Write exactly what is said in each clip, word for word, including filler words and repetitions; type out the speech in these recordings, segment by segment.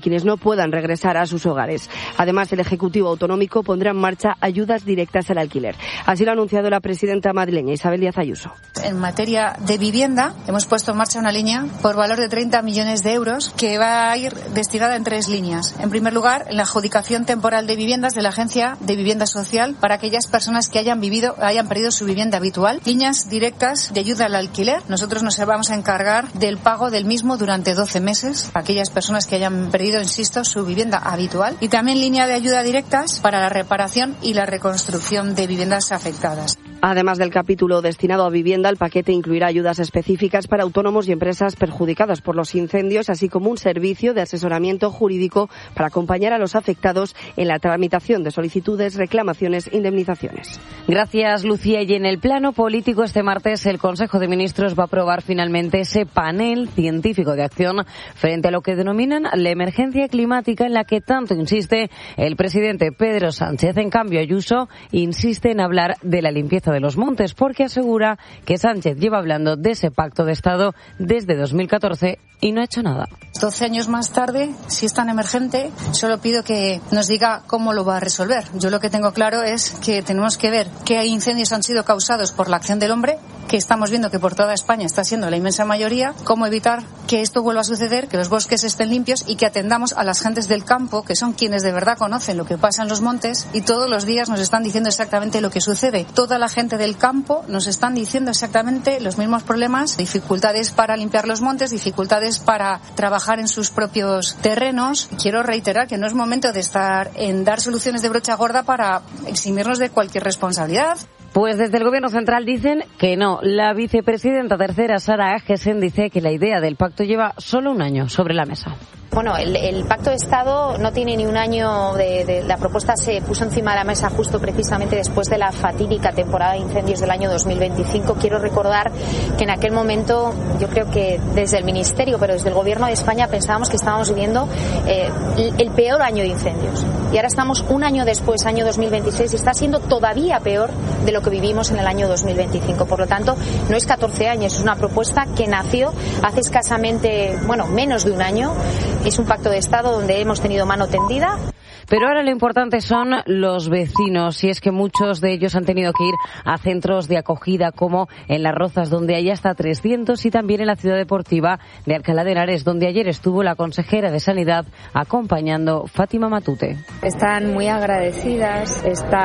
quienes no puedan regresar a sus hogares. Además, el Ejecutivo Autonómico pondrá en marcha ayudas directas al alquiler. Así lo ha anunciado la presidenta madrileña Isabel Díaz Ayuso. En materia de vivienda, hemos puesto en marcha una línea por valor de treinta millones de euros que va a ir destinada en tres líneas. En primer lugar, en la adjudicación temporal de viviendas de la Agencia de Vivienda Social para aquellas personas que hayan vivido, hayan perdido su vivienda habitual. Líneas directas de ayuda al alquiler. Nosotros nos vamos a encargar del pago del mismo durante doce meses a aquellas personas que hayan perdido, insisto, su vivienda habitual, y también línea de ayuda directas para la reparación y la reconstrucción de viviendas afectadas. Además del capítulo destinado a vivienda, el paquete incluirá ayudas específicas para autónomos y empresas perjudicadas por los incendios, así como un servicio de asesoramiento jurídico para acompañar a los afectados en la tramitación de solicitudes, reclamaciones e indemnizaciones. Gracias, Lucía. Y en el plano político, este martes el Consejo de Ministros va a aprobar finalmente ese panel científico de acción frente a lo que denominan la emergencia climática, en la que tanto insiste el presidente Pedro Sánchez. En cambio, Ayuso insiste en hablar de la limpieza de los montes, porque asegura que Sánchez lleva hablando de ese pacto de Estado desde dos mil catorce y no ha hecho nada. doce años más tarde, si es tan emergente, solo pido que nos diga cómo lo va a resolver. Yo lo que tengo claro es que tenemos que ver qué incendios han sido causados por la acción del hombre, que estamos viendo que por toda España está siendo la inmensa mayoría, cómo evitar que esto vuelva a suceder, que los bosques estén limpios y que atendamos a las gentes del campo, que son quienes de verdad conocen lo que pasa en los montes y todos los días nos están diciendo exactamente lo que sucede. Toda la gente del campo nos están diciendo exactamente los mismos problemas, dificultades para limpiar los montes, dificultades para trabajar en sus propios terrenos. Quiero reiterar que no es momento de estar en dar soluciones de brocha gorda para eximirnos de cualquier responsabilidad. Pues desde el Gobierno central dicen que no. La vicepresidenta tercera, Sara Agesen, dice que la idea del pacto lleva solo un año sobre la mesa. Bueno, el, el Pacto de Estado no tiene ni un año, de, de, la propuesta se puso encima de la mesa justo precisamente después de la fatídica temporada de incendios del año dos mil veinticinco. Quiero recordar que en aquel momento, yo creo que desde el Ministerio, pero desde el Gobierno de España pensábamos que estábamos viviendo eh, el peor año de incendios. Y ahora estamos un año después, año dos mil veintiséis, y está siendo todavía peor de lo que vivimos en el año dos mil veinticinco. Por lo tanto, no es catorce años, es una propuesta que nació hace escasamente, bueno, menos de un año. Es un pacto de Estado donde hemos tenido mano tendida. Pero ahora lo importante son los vecinos, y es que muchos de ellos han tenido que ir a centros de acogida como en Las Rozas, donde hay hasta trescientos, y también en la ciudad deportiva de Alcalá de Henares, donde ayer estuvo la consejera de Sanidad acompañando Fátima Matute. Están muy agradecidas,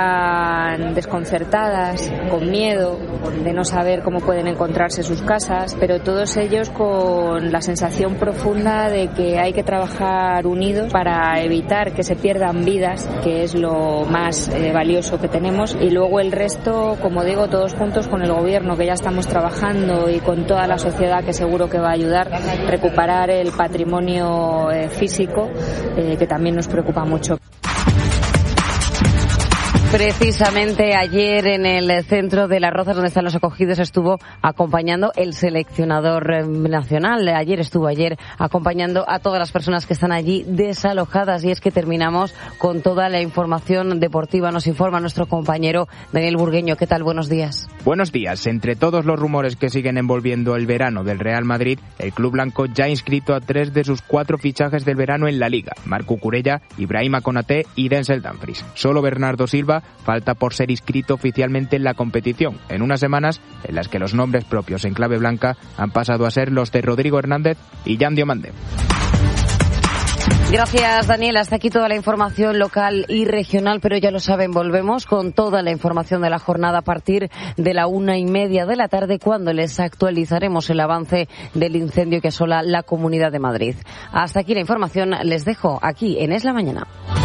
están desconcertadas, con miedo de no saber cómo pueden encontrarse sus casas, pero todos ellos con la sensación profunda de que hay que trabajar unidos para evitar que se pierdan vidas, que es lo más eh, valioso que tenemos, y luego el resto, como digo, todos juntos con el Gobierno, que ya estamos trabajando, y con toda la sociedad, que seguro que va a ayudar a recuperar el patrimonio eh, físico, eh, que también nos preocupa mucho. Precisamente ayer en el centro de Las Rozas, donde están los acogidos, estuvo acompañando el seleccionador nacional. Ayer estuvo ayer acompañando a todas las personas que están allí desalojadas. Y es que terminamos con toda la información deportiva. Nos informa nuestro compañero Daniel Burgueño. ¿Qué tal? Buenos días. Buenos días. Entre todos los rumores que siguen envolviendo el verano del Real Madrid, el club blanco ya ha inscrito a tres de sus cuatro fichajes del verano en la Liga: Marc Cucurella, Ibrahima Konaté y Denzel Dumfries. Solo Bernardo Silva falta por ser inscrito oficialmente en la competición, en unas semanas en las que los nombres propios en clave blanca han pasado a ser los de Rodrigo Hernández y Jan Diomande. Gracias, Daniel. Hasta aquí toda la información local y regional, pero ya lo saben, volvemos con toda la información de la jornada a partir de la una y media de la tarde, cuando les actualizaremos el avance del incendio que asola la Comunidad de Madrid. Hasta aquí la información. Les dejo aquí en Es la Mañana.